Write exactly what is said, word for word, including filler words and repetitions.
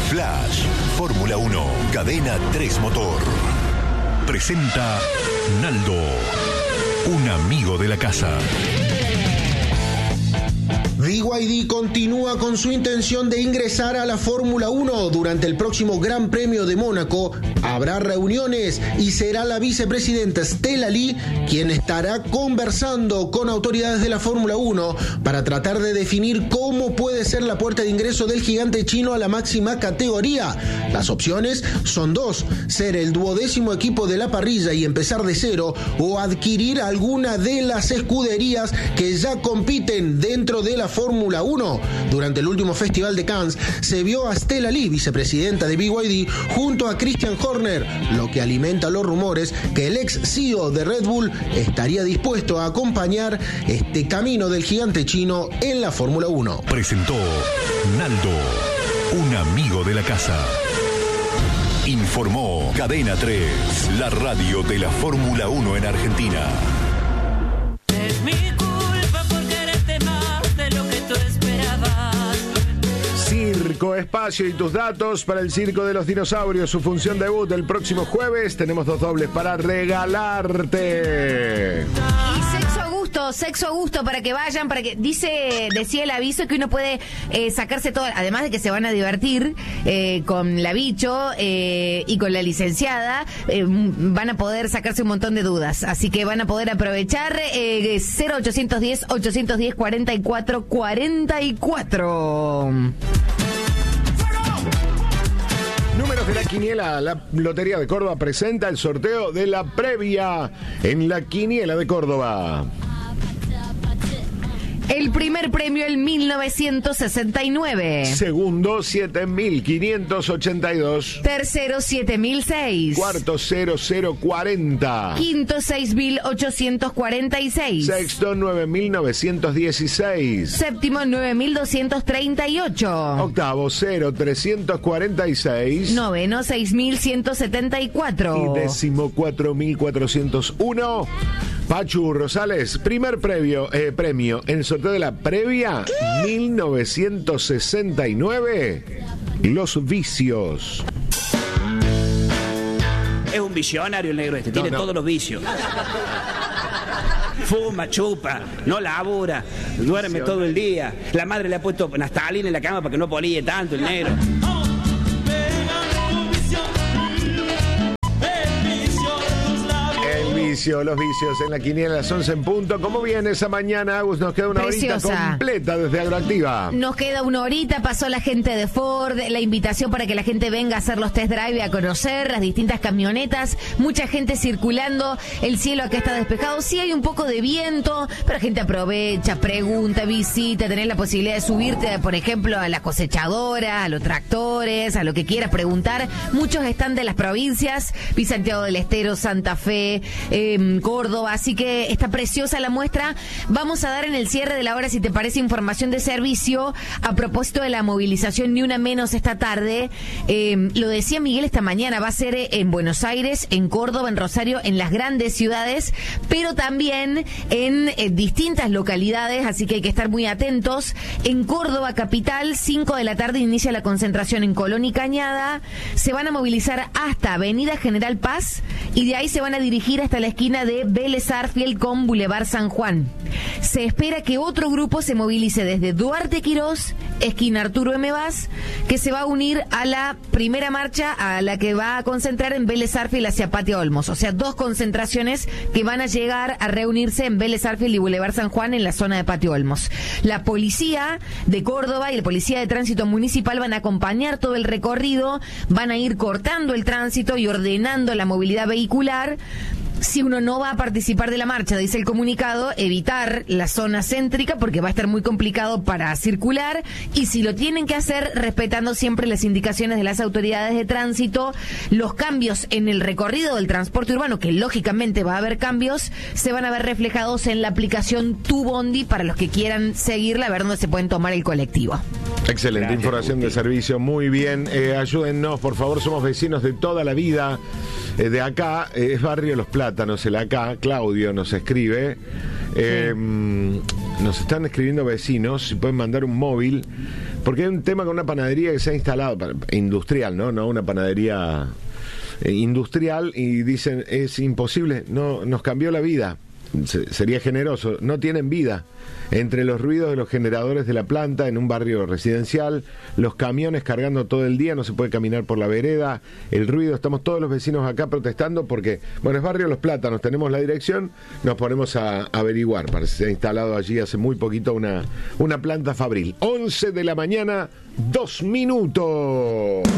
Flash, Fórmula uno, Cadena tres Motor. Presenta Naldo, un amigo de la casa. B Y D continúa con su intención de ingresar a la Fórmula uno. Durante el próximo Gran Premio de Mónaco habrá reuniones y será la vicepresidenta Stella Lee quien estará conversando con autoridades de la Fórmula uno para tratar de definir cómo puede ser la puerta de ingreso del gigante chino a la máxima categoría. Las opciones son dos: ser el duodécimo equipo de la parrilla y empezar de cero, o adquirir alguna de las escuderías que ya compiten dentro de la Fórmula uno. Durante el último Festival de Cannes se vio a Stella Lee, vicepresidenta de B Y D, junto a Christian Horner, lo que alimenta los rumores que el ex C E O de Red Bull estaría dispuesto a acompañar este camino del gigante chino en la Fórmula uno. Presentó Naldo, un amigo de la casa. Informó Cadena tres, la radio de la Fórmula uno en Argentina. Es mi culpa por quererte más de lo que tú esperabas. Circo, espacio y tus datos para el Circo de los Dinosaurios. Su función debut el próximo jueves. Tenemos dos dobles para regalarte. Y sexo a gusto, sexo a gusto para que vayan, para que dice, decía el aviso que uno puede eh, sacarse todo, además de que se van a divertir eh, con la bicho eh, y con la licenciada, eh, van a poder sacarse un montón de dudas, así que van a poder aprovechar eh, cero ochocientos diez, ochocientos diez, cuarenta y cuatro cuarenta y cuatro. Números de la quiniela. La Lotería de Córdoba presenta el sorteo de la previa en la quiniela de Córdoba. El primer premio, el mil novecientos sesenta y nueve. Segundo, siete mil quinientos ochenta y dos. Tercero, siete mil seis. Cuarto, cero cero cuarenta. Quinto, seis mil ochocientos cuarenta y seis. Sexto, nueve mil novecientos dieciséis. Séptimo, nueve mil doscientos treinta y ocho. Octavo, cero trescientos cuarenta y seis. Noveno, seis mil ciento setenta y cuatro. Y décimo, cuatro mil cuatrocientos uno. Pachu Rosales, primer previo, eh, premio en el sorteo de la previa. ¿Qué? mil novecientos sesenta y nueve. Los vicios. Es un visionario el negro este, No, tiene no. todos los vicios. Fuma, chupa, no labura, duerme todo el día. La madre le ha puesto naftalina en la cama para que no políe tanto el negro. Los vicios en la quiniela a las once en punto. ¿Cómo viene esa mañana, Agus? Nos queda una Preciosa. horita completa desde Agroactiva. Nos queda una horita, pasó la gente de Ford, la invitación para que la gente venga a hacer los test drive y a conocer las distintas camionetas, mucha gente circulando, el cielo acá está despejado, sí hay un poco de viento, pero la gente aprovecha, pregunta, visita, tenés la posibilidad de subirte, por ejemplo, a las cosechadoras, a los tractores, a lo que quieras preguntar. Muchos están de las provincias, Santiago del Estero, Santa Fe, eh, Córdoba, así que está preciosa la muestra. Vamos a dar en el cierre de la hora, si te parece, información de servicio a propósito de la movilización Ni Una Menos esta tarde. Eh, lo decía Miguel esta mañana, va a ser en Buenos Aires, en Córdoba, en Rosario, en las grandes ciudades, pero también en eh, distintas localidades, así que hay que estar muy atentos. En Córdoba capital, cinco de la tarde inicia la concentración en Colón y Cañada. Se van a movilizar hasta Avenida General Paz y de ahí se van a dirigir hasta la esquina de Vélez Arfield con Boulevard San Juan. Se espera que otro grupo se movilice desde Duarte Quirós, esquina Arturo M. Vaz, que se va a unir a la primera marcha a la que va a concentrar en Vélez Arfield hacia Patio Olmos. O sea, dos concentraciones que van a llegar a reunirse en Vélez Arfield y Boulevard San Juan en la zona de Patio Olmos. La policía de Córdoba y la policía de tránsito municipal van a acompañar todo el recorrido, van a ir cortando el tránsito y ordenando la movilidad vehicular. Si uno no va a participar de la marcha, dice el comunicado, evitar la zona céntrica porque va a estar muy complicado para circular, y si lo tienen que hacer, respetando siempre las indicaciones de las autoridades de tránsito, los cambios en el recorrido del transporte urbano, que lógicamente va a haber cambios, se van a ver reflejados en la aplicación Tu Bondi para los que quieran seguirla, a ver dónde se pueden tomar el colectivo. Excelente. Gracias, información Guti. De servicio, muy bien. Eh, ayúdennos, por favor, somos vecinos de toda la vida. Eh, de acá, eh, es Barrio Los Plátanos, el acá, Claudio nos escribe. Eh, sí. Nos están escribiendo vecinos, si pueden mandar un móvil Porque hay un tema con una panadería que se ha instalado, industrial, ¿no? No una panadería eh, industrial, y dicen, es imposible, no nos cambió la vida. Se, sería generoso, no tienen vida. Entre los ruidos de los generadores de la planta en un barrio residencial, los camiones cargando todo el día, no se puede caminar por la vereda, el ruido, estamos todos los vecinos acá protestando porque, bueno, es barrio Los Plátanos, tenemos la dirección, nos ponemos a, a averiguar, parece que se ha instalado allí hace muy poquito una, una planta fabril. once de la mañana, dos minutos.